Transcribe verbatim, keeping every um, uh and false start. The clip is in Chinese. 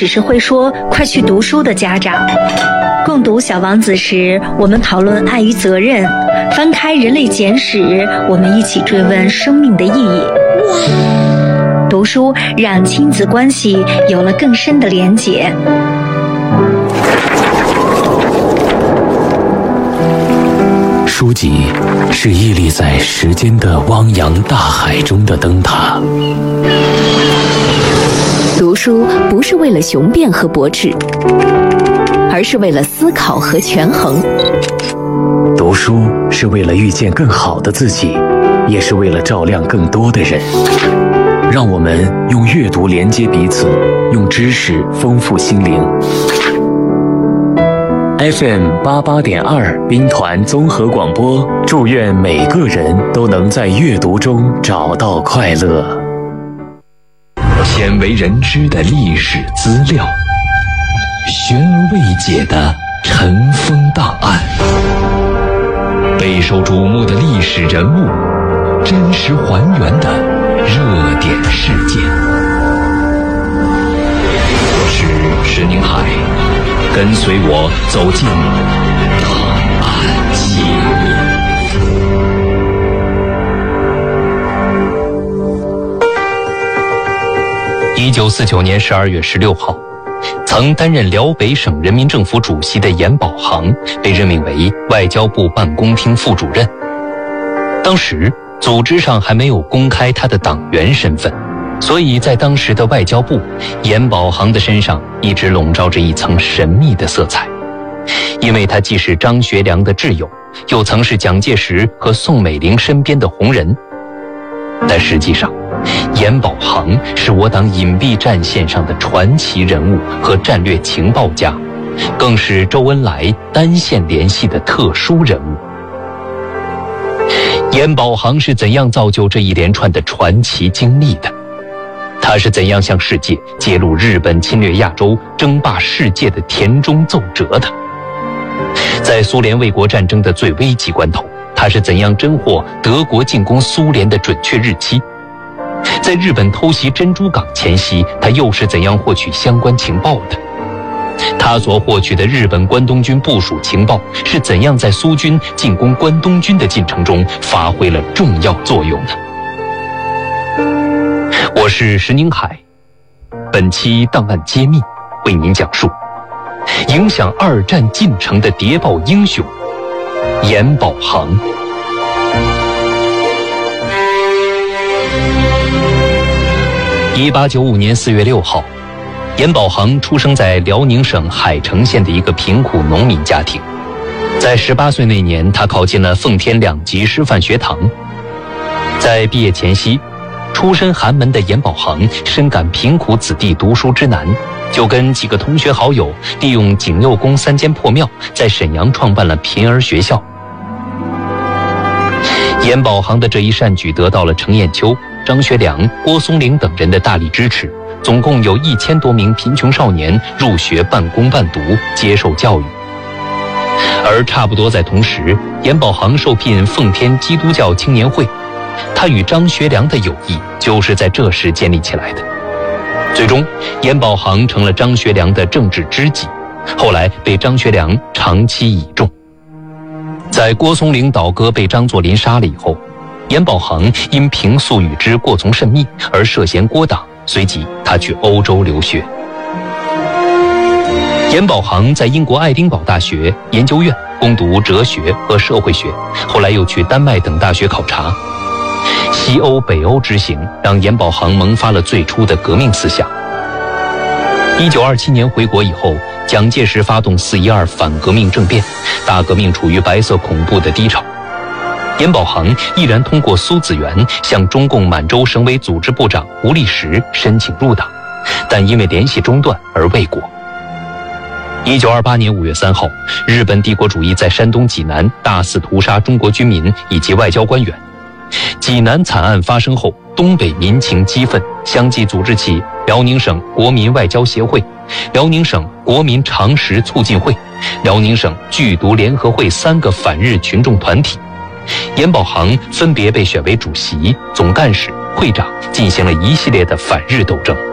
只是会说快去读书的家长。共读《小王子》时，我们讨论爱与责任；翻开《人类简史》，我们一起追问生命的意义。读书让亲子关系有了更深的连结。 书籍是屹立在时间的汪洋大海中的灯塔。 读书不是为了雄辩和驳斥，而是为了思考和权衡。 读书是为了遇见更好的自己，也是为了照亮更多的人。让我们用阅读连接彼此，用知识丰富心灵。F M 八八点二兵团综合广播，祝愿每个人都能在阅读中找到快乐。 鲜为人知的历史资料，悬而未解的尘封档案，备受瞩目的历史人物，真实还原的热点事件。我是石宁海，跟随我走进档案记录。一九四九年十二月十六号，曾担任辽北省人民政府主席的严保行被任命为外交部办公厅副主任。当时组织上还没有公开他的党员身份，所以在当时的外交部，严保行的身上一直笼罩着一层神秘的色彩，因为他既是张学良的挚友，又曾是蒋介石和宋美龄身边的红人。但实际上，严保行是我党隐蔽战线上的传奇人物和战略情报家，更是周恩来单线联系的特殊人物。严保行是怎样造就这一连串的传奇经历的？他是怎样向世界揭露日本侵略亚洲、争霸世界的田中奏折的？在苏联卫国战争的最危急关头，他是怎样侦获德国进攻苏联的准确日期？在日本偷袭珍珠港前夕，他又是怎样获取相关情报的？他所获取的日本关东军部署情报是怎样在苏军进攻关东军的进程中发挥了重要作用呢？我是石宁海，本期档案揭秘为您讲述影响二战进程的谍报英雄严保行。一八九五年四月六号，严保行出生在辽宁省海城县的一个贫苦农民家庭。在十八岁那年，他考进了奉天两级师范学堂。在毕业前夕，出身寒门的严保行深感贫苦子弟读书之难，就跟几个同学好友利用景佑宫三间破庙，在沈阳创办了贫儿学校。严保行的这一善举得到了程砚秋、张学良、郭松龄等人的大力支持，总共有一千多名贫穷少年入学半工半读，接受教育。而差不多在同时，严保行受聘奉天基督教青年会，他与张学良的友谊就是在这时建立起来的。最终，严保行成了张学良的政治知己，后来被张学良长期倚重。在郭松龄倒戈被张作霖杀了以后，严保行因平素与之过从甚密而涉嫌郭党，随即他去欧洲留学。严保行在英国爱丁堡大学研究院攻读哲学和社会学，后来又去丹麦等大学考察。西欧北欧之行让严保行萌发了最初的革命思想。一九二七年回国以后，蒋介石发动四一二反革命政变，大革命处于白色恐怖的低潮。严保行毅然通过苏子元向中共满洲省委组织部长吴立时申请入党，但因为联系中断而未果。一九二八年五月三号，日本帝国主义在山东济南大肆屠杀中国军民以及外交官员。济南惨案发生后，东北民情激愤，相继组织起辽宁省国民外交协会、辽宁省国民常识促进会、辽宁省剧毒联合会三个反日群众团体。严保行分别被选为主席、总干事、会长，进行了一系列的反日斗争。